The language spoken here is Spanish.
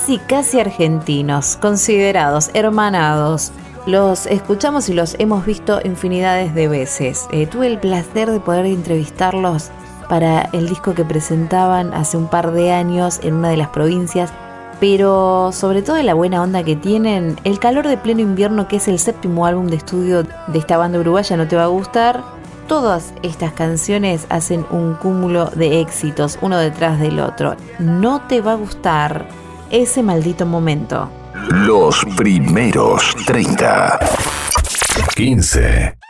casi argentinos, considerados hermanados. Los escuchamos y los hemos visto infinidades de veces. Tuve el placer de poder entrevistarlos para el disco que presentaban hace un par de años en una de las provincias, pero sobre todo la buena onda que tienen, el calor de pleno invierno, que es el 7º álbum de estudio de esta banda uruguaya, No Te Va a Gustar. Todas estas canciones hacen un cúmulo de éxitos, uno detrás del otro. No te va a gustar ese maldito momento. Los primeros 30. 15.